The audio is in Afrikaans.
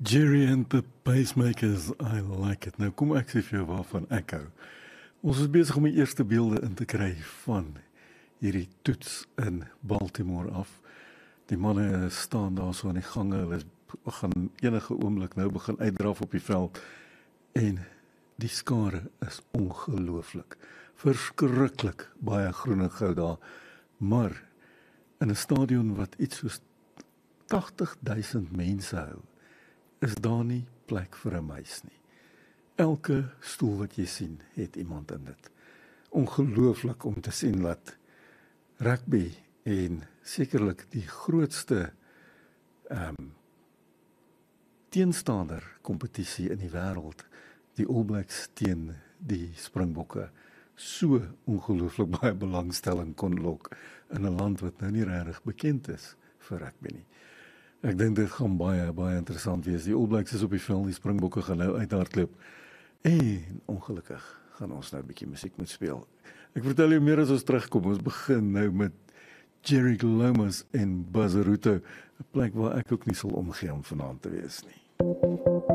Jerry and the Pacemakers, I like it. Nou kom ek sê vir jou waarvan ek hou. Ons is besig om die eerste beelde in te kry van hierdie toets in Baltimore af. Die manne staan daar so aan die gange, hulle gaan enige oomblik nou begin uitdraf op die veld en die skare is ongelooflik. Verskriklik baie groen en goud daar, maar in 'n stadion wat iets soos 80,000 mense hou, is daar nie plek vir 'n muis nie. Elke stoel wat jy sien, het iemand in dit. Ongelooflik om te sien dat rugby en sekerlik die grootste teenstander kompetisie in die wêreld, die All Blacks teen die Springbokke, so ongelooflik baie belangstelling kon lok in 'n land wat nou nie regtig bekend is vir rugby nie. Ek dink dit gaan baie interessant wees. Die All Blacks is op die veld, die Springbokke gaan nou uithardloop. En ongelukkig gaan ons nou 'n bietjie musiek moet speel. Ek vertel jou meer as ons terugkom. Ons begin nou met Jerry Lomas en Buzz Ruto, 'n plek waar ek ook nie sal omgee om vanaand te wees nie.